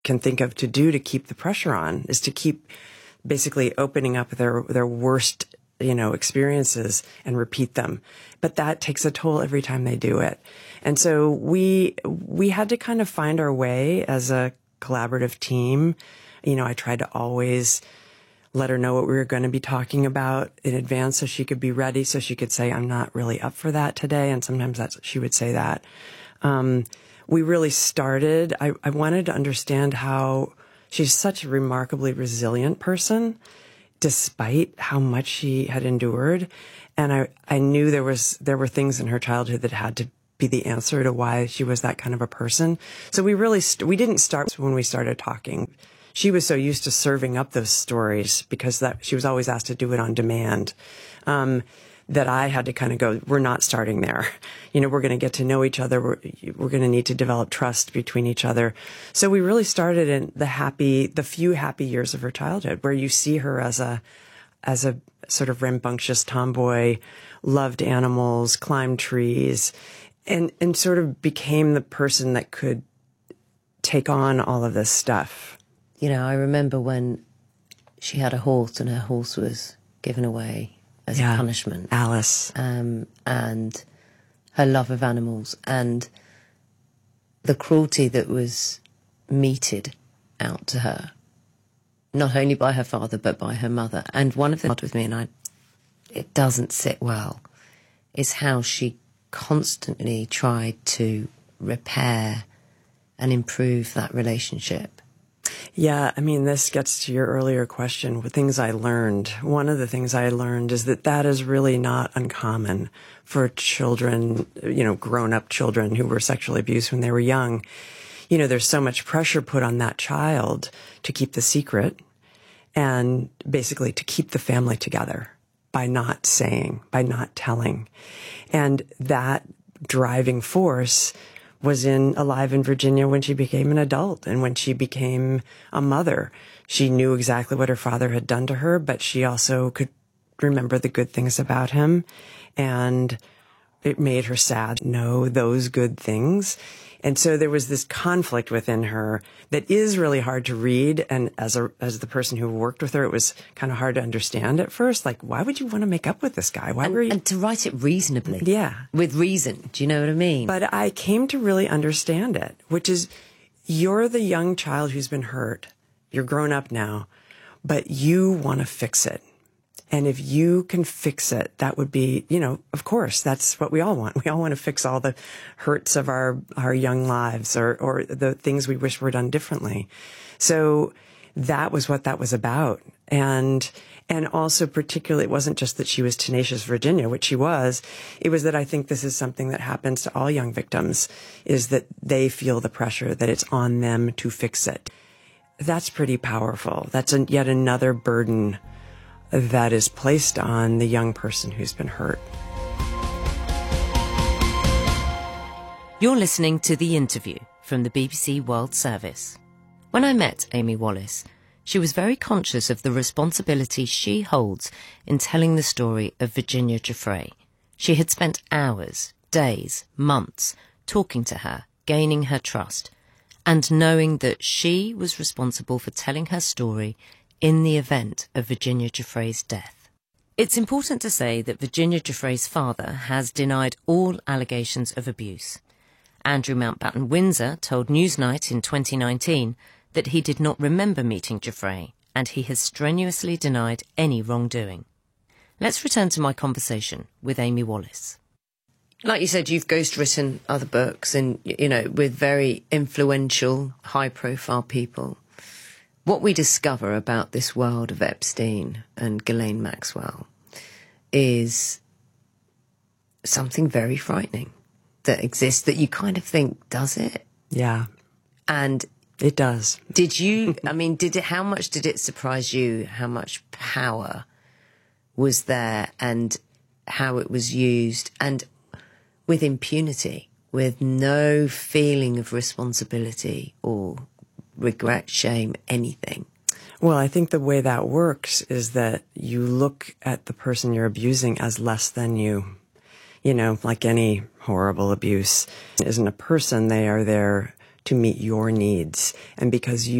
can think of to do to keep the pressure on is to keep basically opening up their worst, experiences and repeat them. But that takes a toll every time they do it. And so we had to kind of find our way as a collaborative team. I tried to always let her know what we were going to be talking about in advance so she could be ready, so she could say, I'm not really up for that today. And sometimes she would say that. We really started, I wanted to understand how she's such a remarkably resilient person, despite how much she had endured. And I knew there were things in her childhood that had to be the answer to why she was that kind of a person. So we really, we didn't start when we started talking. She was so used to serving up those stories because she was always asked to do it on demand, that I had to kind of go, we're not starting there. We're going to get to know each other. We're going to need to develop trust between each other. So we really started in the few happy years of her childhood, where you see her as a sort of rambunctious tomboy, loved animals, climbed trees, and sort of became the person that could take on all of this stuff. I remember when she had a horse and her horse was given away as a punishment. Alice. And her love of animals and the cruelty that was meted out to her, not only by her father, but by her mother. And one of the with me, and it doesn't sit well, is how she constantly tried to repair and improve that relationship. Yeah, this gets to your earlier question with things I learned. One of the things I learned is that is really not uncommon for children, grown-up children who were sexually abused when they were young. There's so much pressure put on that child to keep the secret and basically to keep the family together by not saying, by not telling. And that driving force was alive in Virginia when she became an adult and when she became a mother. She knew exactly what her father had done to her, but she also could remember the good things about him. And it made her sad to know those good things. And so there was this conflict within her that is really hard to read. And as the person who worked with her, it was kind of hard to understand at first. Like, why would you want to make up with this guy? And to write it reasonably. Yeah. With reason. Do you know what I mean? But I came to really understand it, which is you're the young child who's been hurt. You're grown up now, but you want to fix it. And if you can fix it, that would be, of course, that's what we all want. We all want to fix all the hurts of our young lives or the things we wish were done differently. So that was what that was about. And also particularly, it wasn't just that she was tenacious Virginia, which she was. It was that I think this is something that happens to all young victims, is that they feel the pressure that it's on them to fix it. That's pretty powerful. That's yet another burden that is placed on the young person who's been hurt. You're listening to The Interview from the BBC World Service. When I met Amy Wallace, she was very conscious of the responsibility she holds in telling the story of Virginia Giuffre. She had spent hours, days, months talking to her, gaining her trust, and knowing that she was responsible for telling her story in the event of Virginia Giuffre's death. It's important to say that Virginia Giuffre's father has denied all allegations of abuse. Andrew Mountbatten Windsor told Newsnight in 2019 that he did not remember meeting Giuffre, and he has strenuously denied any wrongdoing. Let's return to my conversation with Amy Wallace. Like you said, you've ghostwritten other books and, with very influential, high-profile people. What we discover about this world of Epstein and Ghislaine Maxwell is something very frightening that exists that you kind of think, does it? Yeah. And it does. Did you, how much did it surprise you how much power was there and how it was used, and with impunity, with no feeling of responsibility or regret, shame, anything? Well, I think the way that works is that you look at the person you're abusing as less than you. Like any horrible abuse isn't a person. They are there to meet your needs. And because